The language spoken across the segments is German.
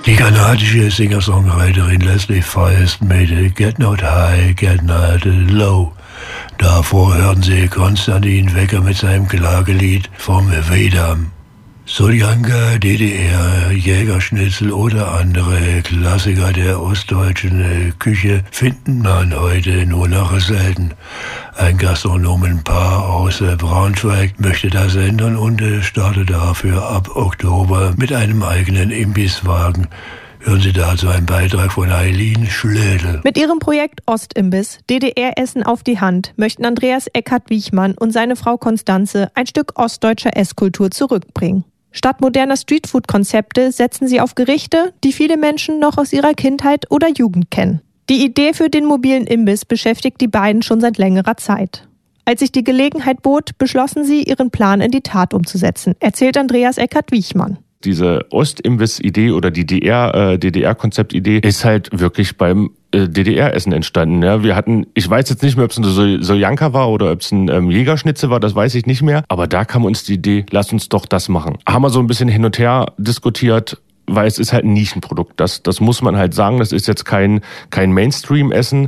Die kanadische Singer-Songwriterin Leslie Feist made Get Not High, Get Not Low. Davor hören Sie Konstantin Wecker mit seinem Klagelied vom Wedam. Soljanka, DDR, Jägerschnitzel oder andere Klassiker der ostdeutschen Küche findet man heute nur noch selten. Ein Gastronomenpaar aus Braunschweig möchte das ändern und startet dafür ab Oktober mit einem eigenen Imbisswagen. Hören Sie dazu einen Beitrag von Eileen Schlödel. Mit ihrem Projekt Ostimbiss, DDR-Essen auf die Hand, möchten Andreas Eckert-Wiechmann und seine Frau Konstanze ein Stück ostdeutscher Esskultur zurückbringen. Statt moderner Streetfood-Konzepte setzen sie auf Gerichte, die viele Menschen noch aus ihrer Kindheit oder Jugend kennen. Die Idee für den mobilen Imbiss beschäftigt die beiden schon seit längerer Zeit. Als sich die Gelegenheit bot, beschlossen sie, ihren Plan in die Tat umzusetzen, erzählt Andreas Eckert-Wiechmann. Diese Ostimbiss-Idee oder die DDR-Konzept-Idee ist halt wirklich beim DDR-Essen entstanden. Ja, wir hatten, ich weiß jetzt nicht mehr, ob es eine Soljanka war oder ob es ein Jägerschnitzel war, das weiß ich nicht mehr. Aber da kam uns die Idee, lass uns doch das machen. Haben wir so ein bisschen hin und her diskutiert, weil es ist halt ein Nischenprodukt. Das muss man halt sagen, das ist jetzt kein Mainstream-Essen.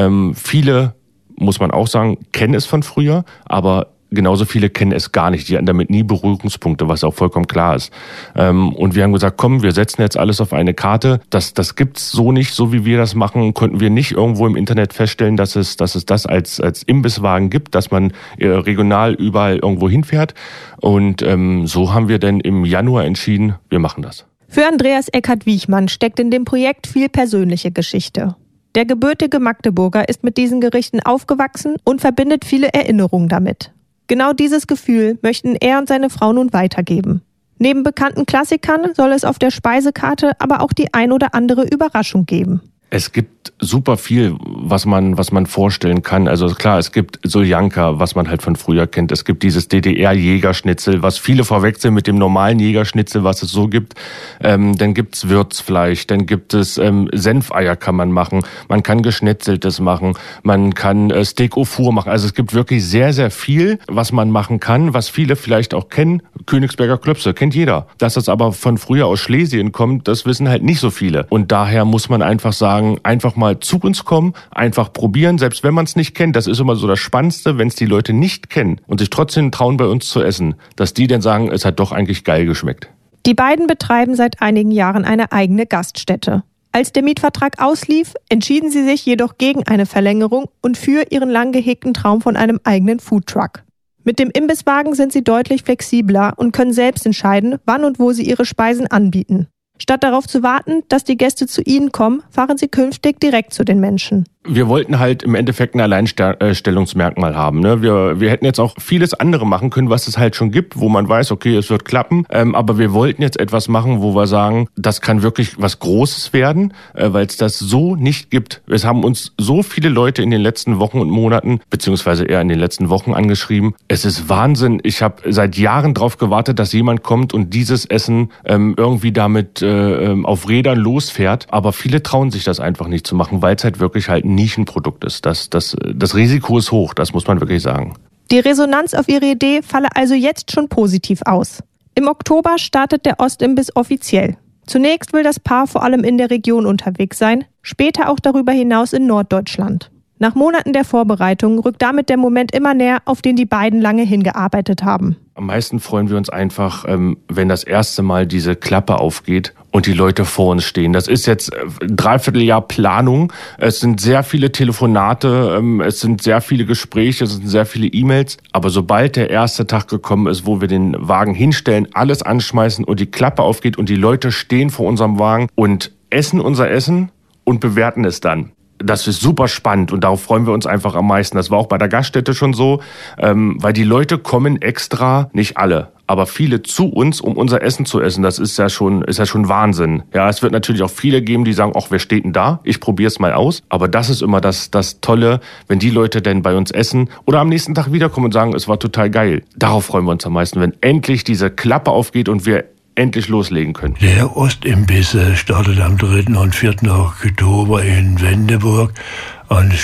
Viele, muss man auch sagen, kennen es von früher, aber genauso viele kennen es gar nicht. Die hatten damit nie Berührungspunkte, was auch vollkommen klar ist. Und wir haben gesagt, komm, wir setzen jetzt alles auf eine Karte. Das gibt's so nicht, so wie wir das machen, konnten wir nicht irgendwo im Internet feststellen, dass es das als Imbisswagen gibt, dass man regional überall irgendwo hinfährt. Und so haben wir dann im Januar entschieden, wir machen das. Für Andreas Eckert-Wiechmann steckt in dem Projekt viel persönliche Geschichte. Der gebürtige Magdeburger ist mit diesen Gerichten aufgewachsen und verbindet viele Erinnerungen damit. Genau dieses Gefühl möchten er und seine Frau nun weitergeben. Neben bekannten Klassikern soll es auf der Speisekarte aber auch die ein oder andere Überraschung geben. Es gibt super viel, was man vorstellen kann. Also klar, es gibt Soljanka, was man halt von früher kennt. Es gibt dieses DDR-Jägerschnitzel, was viele verwechseln mit dem normalen Jägerschnitzel, was es so gibt. Dann gibt's Würzfleisch, dann gibt es Senfeier kann man machen. Man kann Geschnetzeltes machen, man kann Steak au four machen. Also es gibt wirklich sehr, sehr viel, was man machen kann, was viele vielleicht auch kennen. Königsberger Klöpse kennt jeder. Dass das aber von früher aus Schlesien kommt, das wissen halt nicht so viele. Und daher muss man einfach sagen, einfach mal zu uns kommen, einfach probieren, selbst wenn man es nicht kennt. Das ist immer so das Spannendste, wenn es die Leute nicht kennen und sich trotzdem trauen, bei uns zu essen, dass die dann sagen, es hat doch eigentlich geil geschmeckt. Die beiden betreiben seit einigen Jahren eine eigene Gaststätte. Als der Mietvertrag auslief, entschieden sie sich jedoch gegen eine Verlängerung und für ihren lang gehegten Traum von einem eigenen Foodtruck. Mit dem Imbisswagen sind sie deutlich flexibler und können selbst entscheiden, wann und wo sie ihre Speisen anbieten. Statt darauf zu warten, dass die Gäste zu ihnen kommen, fahren sie künftig direkt zu den Menschen. Wir wollten halt im Endeffekt ein Alleinstellungsmerkmal haben. Ne? Wir hätten jetzt auch vieles andere machen können, was es halt schon gibt, wo man weiß, okay, es wird klappen. Aber wir wollten jetzt etwas machen, wo wir sagen, das kann wirklich was Großes werden, weil es das so nicht gibt. Es haben uns so viele Leute in den letzten Wochen und Monaten, beziehungsweise eher in den letzten Wochen angeschrieben. Es ist Wahnsinn. Ich habe seit Jahren darauf gewartet, dass jemand kommt und dieses Essen irgendwie damit auf Rädern losfährt. Aber viele trauen sich das einfach nicht zu machen, weil es halt wirklich halt ein Nischenprodukt ist. Das Risiko ist hoch, das muss man wirklich sagen. Die Resonanz auf ihre Idee falle also jetzt schon positiv aus. Im Oktober startet der Ostimbiss offiziell. Zunächst will das Paar vor allem in der Region unterwegs sein, später auch darüber hinaus in Norddeutschland. Nach Monaten der Vorbereitung rückt damit der Moment immer näher, auf den die beiden lange hingearbeitet haben. Am meisten freuen wir uns einfach, wenn das erste Mal diese Klappe aufgeht und die Leute vor uns stehen. Das ist jetzt ein Dreivierteljahr Planung. Es sind sehr viele Telefonate, es sind sehr viele Gespräche, es sind sehr viele E-Mails. Aber sobald der erste Tag gekommen ist, wo wir den Wagen hinstellen, alles anschmeißen und die Klappe aufgeht und die Leute stehen vor unserem Wagen und essen unser Essen und bewerten es dann. Das ist super spannend und darauf freuen wir uns einfach am meisten. Das war auch bei der Gaststätte schon so, weil die Leute kommen extra, nicht alle, aber viele zu uns, um unser Essen zu essen. Das ist ja schon Wahnsinn. Ja, es wird natürlich auch viele geben, die sagen, ach, wer steht denn da? Ich probiere es mal aus. Aber das ist immer das Tolle, wenn die Leute denn bei uns essen oder am nächsten Tag wiederkommen und sagen, es war total geil. Darauf freuen wir uns am meisten, wenn endlich diese Klappe aufgeht und wir endlich loslegen können. Der Ostimbiss startet am 3. und 4. Oktober in Wendeburg und